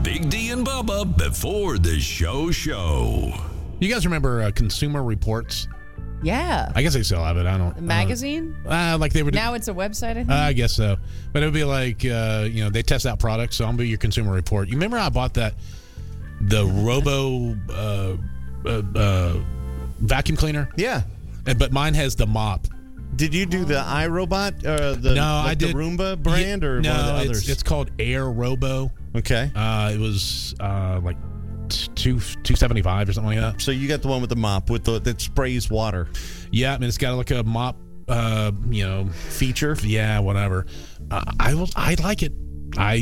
Big D and Bubba before the show. You guys remember Consumer Reports? Yeah. I guess they still have it. I don't. The magazine? Like they would. Now it's a website, I think. I guess so. But it would be like, they test out products. So I'm going to be your Consumer Report. You remember I bought the Robo vacuum cleaner? Yeah. But mine has the mop. Did you do the iRobot? I did. The Roomba brand or no, one of the others? It's called Air Robo. Okay. It was like $275 or something like that. So you got the one with the mop that sprays water. Yeah, I mean it's got like a mop, feature. Yeah, whatever. I like it. I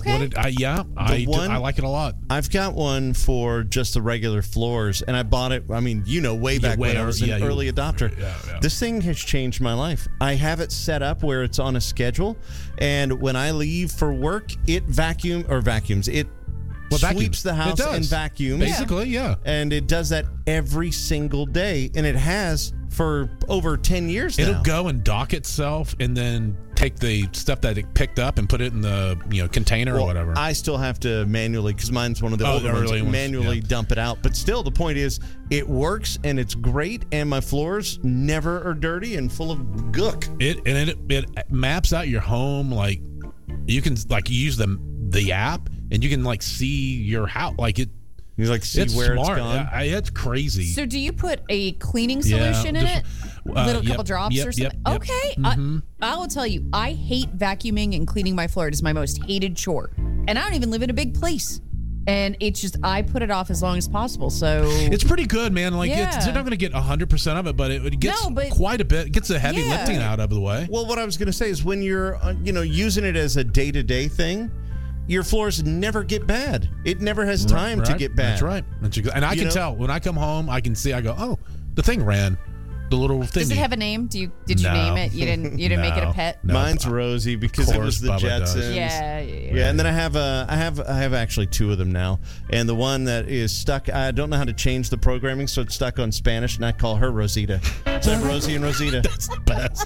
like it a lot. I've got one for just the regular floors, and I bought it. I mean, way back when I was an early adopter. Yeah. This thing has changed my life. I have it set up where it's on a schedule, and when I leave for work, it vacuums. It sweeps the house and vacuums. Basically, yeah. And it does that every single day, and it has for over 10 years now. It'll go and dock itself and then take the stuff that it picked up and put it in the container or whatever. I still have to manually, because mine's one of the older ones, manually dump it out. But still, the point is, it works and it's great, and my floors never are dirty and full of gook. It maps out your home. Like you can use the app and you can see your house. Like it. You see where smart. It's gone. It's crazy. So do you put a cleaning solution in it? Couple drops or something? Yep. Okay. Mm-hmm. I will tell you, I hate vacuuming and cleaning my floor. It is my most hated chore. And I don't even live in a big place. And it's just, I put it off as long as possible. So it's pretty good, man. You're not going to get 100% of it, but it gets quite a bit. It gets the heavy lifting out of the way. Well, what I was going to say is when you're, using it as a day-to-day thing, your floors never get bad. It never has time to get bad. That's right. And I can tell when I come home. I can see. I go, oh, the thing ran. The little thing. Does it have a name? Did you name it? You didn't make it a pet? No, mine's Rosie because it was the Bubba Jetsons. does. Yeah. And then I have actually two of them now. And the one that is stuck, I don't know how to change the programming, so it's stuck on Spanish, and I call her Rosita. So I have Rosie and Rosita. That's the best.